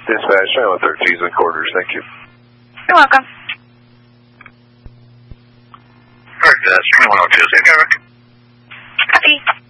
Dispatch, I want 13s and quarters, thank you. You're welcome. Alright, 2102, same guy, Rick. Copy.